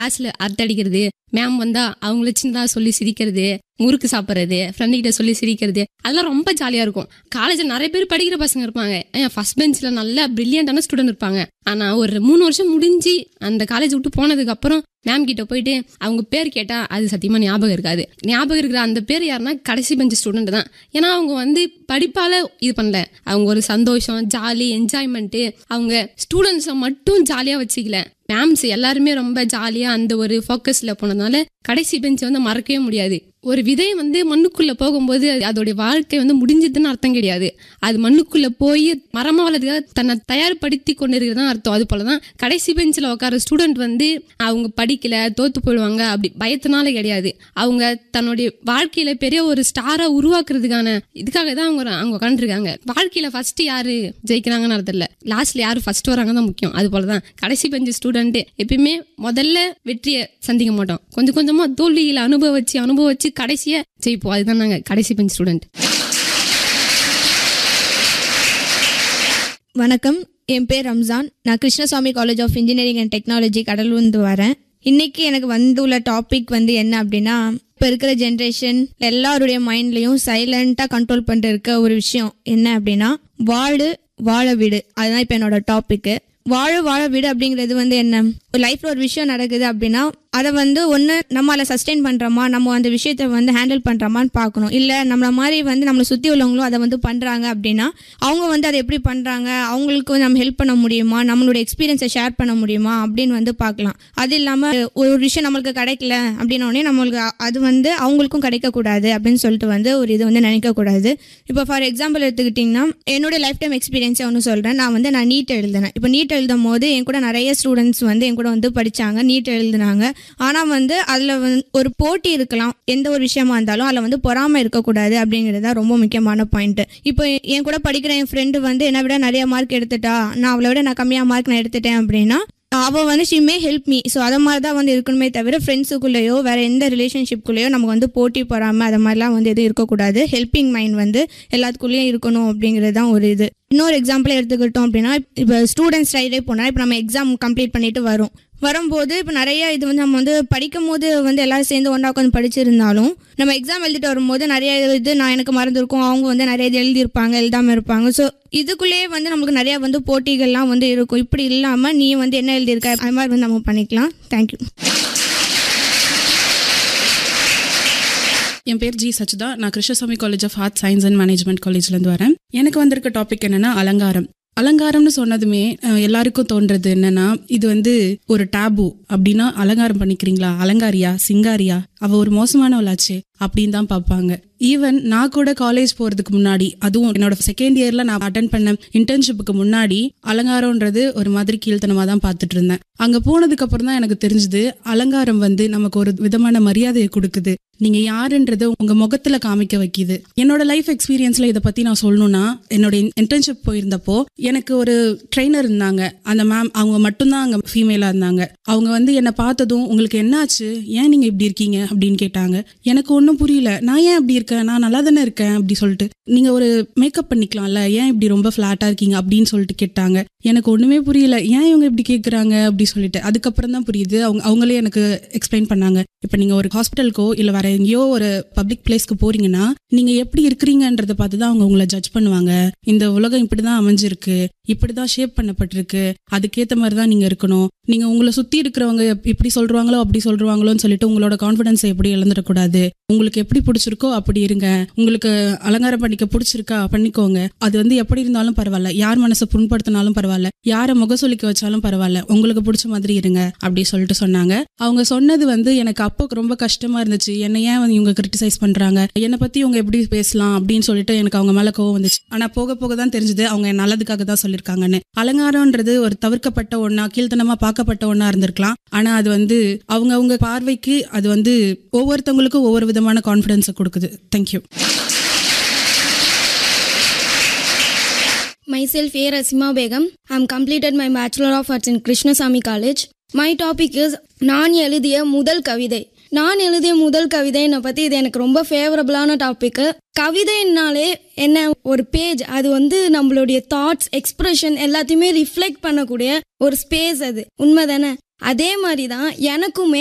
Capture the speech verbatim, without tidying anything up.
கிளாஸ்ல அரட்டை அடிக்கிறது, மேம் வந்தா அவங்கள சின்னதா சொல்லி சிரிக்கிறது, முறுக்கு சாப்பிட்றது, ஃப்ரெண்டு கிட்ட சொல்லி சிரிக்கிறது, அதெல்லாம் ரொம்ப ஜாலியா இருக்கும். காலேஜ்ல நிறைய பேர் படிக்கிற பசங்க இருப்பாங்க, ஃபர்ஸ்ட் பெஞ்ச்ல நல்ல பிரில்லியண்டான ஸ்டூடெண்ட் இருப்பாங்க. ஆனா ஒரு மூணு வருஷம் முடிஞ்சு அந்த காலேஜ் விட்டு போனதுக்கு அப்புறம் மேம் கிட்ட போயிட்டு அவங்க பேர் கேட்டா அது சத்தியமா ஞாபகம் இருக்காது. ஞாபகம் இருக்கிற அந்த பேர் யாருன்னா கடைசி பெஞ்ச் ஸ்டூடெண்ட் தான். ஏன்னா அவங்க வந்து படிப்பால இது பண்ணல, அவங்க ஒரு சந்தோஷம், ஜாலி, என்ஜாய்மெண்ட், அவங்க ஸ்டூடெண்ட்ஸை மட்டும் ஜாலியா வச்சுக்கல. மேம்ஸ் எல்லாருமே ரொம்ப ஜாலியா அந்த ஒரு ஃபோக்கஸ்ல போனதுனால கடைசி பெஞ்ச் வந்து மறக்கவே முடியாது. ஒரு விதை வந்து மண்ணுக்குள்ள போகும்போது அதோடைய வாழ்க்கை வந்து முடிஞ்சதுன்னு அர்த்தம் கிடையாது. அது மண்ணுக்குள்ள போய் மரமா வளர்றதுக்காக தன்னை தயார்படுத்தி கொண்டு இருக்கிறது அர்த்தம். அது போலதான் கடைசி பெஞ்சில் உட்கார ஸ்டூடெண்ட் வந்து அவங்க படிக்கல தோத்து போயிடுவாங்க அப்படி பயத்தினால கிடையாது. அவங்க தன்னுடைய வாழ்க்கையில பெரிய ஒரு ஸ்டாரா உருவாக்குறதுக்கான இதுக்காக தான் அவங்க அவங்க உட்காந்துருக்காங்க. வாழ்க்கையில ஃபர்ஸ்ட் யாரு ஜெயிக்கிறாங்கன்னு அர்த்தம் இல்ல, லாஸ்ட்ல யாரு ஃபர்ஸ்ட் வராங்க தான் முக்கியம். அது போலதான் கடைசி பெஞ்சு ஸ்டூடெண்ட் எப்பயுமே முதல்ல வெற்றியை சந்திக்க மாட்டோம், கொஞ்சம் கொஞ்சமா தோல்வியில அனுபவிச்சு அனுபவிச்சு கடைசியா ஜெயிப்போம். அதுதான் நாங்க கடைசி பெஞ்ச் ஸ்டூடெண்ட். வணக்கம், என் பேர் ரம்ஜான். நான் Krishnasamy college of engineering and technology கடலூர்ந்து வரேன். இன்னைக்கு எனக்கு வந்துள்ள டாபிக் வந்து என்ன அப்படின்னா, இப்போ இருக்கிற ஜென்ரேஷன் எல்லாருடைய மைண்ட்லையும் சைலண்டாக கண்ட்ரோல் பண்ணிட்டு இருக்க ஒரு விஷயம் என்ன அப்படின்னா, வாழு வாழ விடு. அதுதான் இப்போ என்னோட டாபிக்கு. வாழ வாழ விடு அப்படிங்கிறது வந்து என்ன, லைஃப்ல ஒரு விஷயம் நடக்குது அப்படின்னா அதை வந்து ஒன்று நம்மளால சஸ்டெயின் பண்ணுறோமா, நம்ம அந்த விஷயத்தை வந்து ஹேண்டில் பண்ணுறோமான்னு பார்க்கணும். இல்லை நம்மளை மாதிரி வந்து நம்மளை சுற்றி உள்ளவங்களும் அதை வந்து பண்ணுறாங்க அப்படின்னா அவங்க வந்து அதை எப்படி பண்ணுறாங்க, அவங்களுக்கு நம்ம ஹெல்ப் பண்ண முடியுமா, நம்மளோட எக்ஸ்பீரியன்ஸை ஷேர் பண்ண முடியுமா அப்படின்னு வந்து பார்க்கலாம். அது இல்லாமல் ஒரு விஷயம் நம்மளுக்கு கிடைக்கல அப்படின்னோடனே நம்மளுக்கு அது வந்து அவங்களுக்கும் கிடைக்கக்கூடாது அப்படின்னு சொல்லிட்டு வந்து ஒரு இது வந்து நினைக்கக்கூடாது. இப்போ ஃபார் எக்ஸாம்பிள் எடுத்துக்கிட்டிங்கன்னா என்னோட லைஃப் டைம் எக்ஸ்பீரியன்ஸை ஒன்று சொல்கிறேன். நான் வந்து நான் நீட் எழுதினேன். இப்போ நீட் எழுதும் போது என் கூட நிறைய ஸ்டூடெண்ட்ஸ் வந்து என் கூட வந்து படித்தாங்க, நீட் எழுதினாங்க. ஆனால் வந்து அதில் வந்து ஒரு போட்டி இருக்கலாம், எந்த ஒரு விஷயமா இருந்தாலும் அதில் வந்து பொறாமை இருக்கக்கூடாது அப்படிங்கிறது தான் ரொம்ப முக்கியமான பாயிண்ட். இப்போ என் கூட படிக்கிற என் ஃப்ரெண்டு வந்து என்னை விட நிறைய மார்க் எடுத்துட்டா, நான் அவளை விட நான் கம்மியாக மார்க் நான் எடுத்துட்டேன் அப்படின்னா அவள் வந்து she may help me. So அதை மாதிரி தான் வந்து இருக்கணுமே தவிர ஃப்ரெண்ட்ஸுக்குள்ளேயோ வேறு எந்த ரிலேஷன்ஷிப்குள்ளேயோ நமக்கு வந்து போட்டி பொறாமல் அதை மாதிரிலாம் வந்து எதுவும் இருக்கக்கூடாது. ஹெல்பிங் மைண்ட் வந்து எல்லாத்துக்குள்ளேயும் இருக்கணும் அப்படிங்கிறது தான் ஒரு இது. இன்னொரு எக்ஸாம்பிள் எடுத்துக்கிட்டோம் அப்படின்னா, இப்போ ஸ்டூடெண்ட்ஸ் சைடே போனால் இப்போ நம்ம எக்ஸாம் கம்ப்ளீட் பண்ணிட்டு வரோம் வரும்போது இப்போ நிறைய இது வந்து நம்ம வந்து படிக்கும் போது வந்து எல்லாரும் சேர்ந்து ஒன்றா உட்காந்து படிச்சிருந்தாலும் நம்ம எக்ஸாம் எழுதிட்டு வரும்போது நிறைய இது நான் எனக்கு மறந்துருக்கும், அவங்க வந்து நிறைய இது எழுதியிருப்பாங்க, எழுதாமல் இருப்பாங்க. ஸோ இதுக்குள்ளேயே வந்து நம்மளுக்கு நிறையா வந்து போட்டிகள்லாம் வந்து இருக்கும். இப்படி இல்லாமல் நீ வந்து என்ன எழுதியிருக்க அது மாதிரி வந்து நம்ம பண்ணிக்கலாம். தேங்க்யூ. என் பேர் ஜி சச்சுதா. நான் Krishnasamy college of arts science and management காலேஜ்லேருந்து வரேன். எனக்கு வந்திருக்க டாபிக் என்னன்னா அலங்காரம். அலங்காரம்னு சொன்னதுமே எல்லாருக்கும் தோன்றது என்னன்னா, இது வந்து ஒரு டேபு. அப்படின்னா அலங்காரம் பண்ணிக்கிறீங்களா, அலங்காரியா, சிங்காரியா, அவ ஒரு மோசமானவளாச்சு அப்படின்னு தான் பார்ப்பாங்க. ஈவன் நான் கூட காலேஜ் போறதுக்கு முன்னாடி, அதுவும் என்னோட செகண்ட் இயர்ல நான் அட்டன் பண்ண இன்டர்ன்ஷிப்புக்கு முன்னாடி அலங்காரம்ன்றது ஒரு மாதிரி கீழ்த்தனமா தான் பார்த்துட்டு இருந்தேன். அங்க போனதுக்கு அப்புறம் தான் எனக்கு தெரிஞ்சது அலங்காரம் வந்து நமக்கு ஒரு விதமான மரியாதையை கொடுக்குது, நீங்க யாருன்றது உங்க முகத்துல காமிக்க வைக்குது. என்னோட லைஃப் எக்ஸ்பீரியன்ஸ்ல இதை பத்தி நான் சொல்லணும்னா, என்னோட இன்டர்ன்ஷிப் போயிருந்தப்போ எனக்கு ஒரு ட்ரெயினர் இருந்தாங்க. அந்த மேம் அவங்க மட்டும்தான் அங்க ஃபீமேலா இருந்தாங்க. அவங்க வந்து என்னை பார்த்ததும் உங்களுக்கு என்னாச்சு, ஏன் நீங்க இப்படி இருக்கீங்க அப்படின்னு கேட்டாங்க. எனக்கு ஒன்றும் புரியல, நான் ஏன் இப்படி இருக்கேன், நான் நல்லா தானே இருக்கேன் அப்படி சொல்லிட்டு. நீங்க ஒரு மேக்கப் பண்ணிக்கலாம்ல, ஏன் இப்படி ரொம்ப ஃபிளாட்டா இருக்கீங்க அப்படின்னு சொல்லிட்டு கேட்டாங்க. எனக்கு ஒண்ணுமே புரியல, ஏன் இவங்க இப்படி கேட்குறாங்க அப்படி சொல்லிட்டு. அதுக்கப்புறம் தான் புரியுது, அவங்க அவங்களே எனக்கு எக்ஸ்பிளைன் பண்ணாங்க. இப்போ நீங்க ஒரு ஹாஸ்பிட்டலுக்கோ இல்லை வேற எங்கேயோ ஒரு பப்ளிக் பிளேஸ்க்கு போறீங்கன்னா நீங்க எப்படி இருக்கிறீங்கன்றதை பார்த்து தான் அவங்க உங்களை ஜட்ஜ் பண்ணுவாங்க. இந்த உலகம் இப்படிதான் அமைஞ்சிருக்கு, இப்படிதான் ஷேப் பண்ணப்பட்டிருக்கு, அதுக்கேற்ற மாதிரி தான் நீங்க இருக்கணும். நீங்க உங்களை சுத்தி இருக்கிறவங்க இப்படி சொல்றாங்களோ அப்படி சொல்றாங்களோன்னு சொல்லிட்டு உங்களோட கான்ஃபிடன்ஸை எப்படி இழந்துடக்கூடாது. உங்களுக்கு எப்படி பிடிச்சிருக்கோ அப்படி இருங்க, உங்களுக்கு அலங்காரம் பண்ணிக்க பிடிச்சிருக்கா பண்ணிக்கோங்க. அது வந்து எப்படி இருந்தாலும் பரவாயில்ல, யார் மனசை புண்படுத்தினாலும் பரவாயில்ல, யாரை முகசொலிக்க வச்சாலும் பரவாயில்ல, உங்களுக்கு பிடிச்ச மாதிரி இருங்க அப்படி சொல்லிட்டு சொன்னாங்க. அவங்க சொன்னது வந்து எனக்கு அப்போ ரொம்ப கஷ்டமா இருந்துச்சு. என்ன ஏன் இவங்க கிரிட்டிசைஸ் பண்றாங்க, என்னை பத்தி இவங்க எப்படி பேசலாம் அப்படின்னு சொல்லிட்டு எனக்கு அவங்க மேல கோவம் வந்துச்சு. ஆனா போக போக தான் தெரிஞ்சது அவங்க நல்லதுக்காக தான் சொல்லியிருக்காங்கன்னு. அலங்காரம்ன்றது ஒரு தவிர்க்கப்பட்ட ஒண்ணா, கீழ்த்தனமா பார்க்கப்பட்ட ஒண்ணா இருந்திருக்கலாம். ஆனா அது வந்து அவங்க அவங்க பார்வைக்கு அது வந்து ஒவ்வொருத்தவங்களுக்கும் ஒவ்வொரு விதமான கான்ஃபிடன்ஸை கொடுக்குது. Thank you. Myself A. Rasima Begum. I am completed my Bachelor of Arts in Krishnasamy College. My topic is நான் எழுதிய முதல் கவிதை. நான் எழுதிய முதல் கவிதைனை பற்றி இது எனக்கு ரொம்ப ஃபேவரபிளான டாபிக்கு. கவிதைன்னாலே என்ன, ஒரு பேஜ், அது வந்து நம்மளுடைய தாட்ஸ் எக்ஸ்பிரஷன் எல்லாத்தையுமே ரிஃப்ளெக்ட் பண்ணக்கூடிய ஒரு ஸ்பேஸ். அது உண்மை தானே? அதே மாதிரி தான் எனக்குமே